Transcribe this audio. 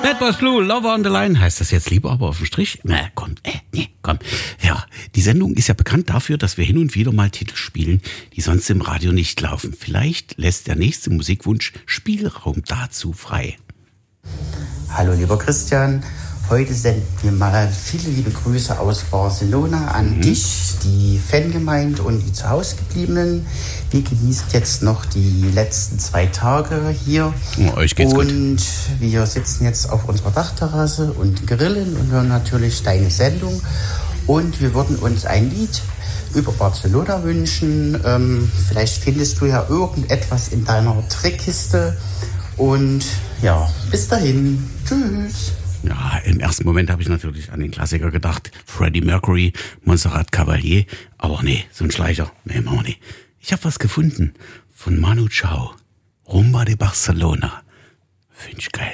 Fatboy Slu, Lover on the Line. Heißt das jetzt lieber aber auf dem Strich? Na, komm. Ja, die Sendung ist ja bekannt dafür, dass wir hin und wieder mal Titel spielen, die sonst im Radio nicht laufen. Vielleicht lässt der nächste Musikwunsch Spielraum dazu frei. Hallo lieber Christian, heute senden wir mal viele liebe Grüße aus Barcelona an dich, die Fangemeinde und die Zuhausegebliebenen. Wir genießen jetzt noch die letzten 2 Tage hier. Oh, euch geht's gut. Und wir sitzen jetzt auf unserer Dachterrasse und grillen und hören natürlich deine Sendung. Und wir würden uns ein Lied über Barcelona wünschen. Vielleicht findest du ja irgendetwas in deiner Trickkiste. Und ja, bis dahin. Tschüss. Ja, im ersten Moment habe ich natürlich an den Klassiker gedacht. Freddie Mercury, Montserrat Caballé. Aber nee, so ein Schleicher. Nee, machen wir nicht. Ich habe was gefunden von Manu Chao. Rumba de Barcelona. Finde ich geil.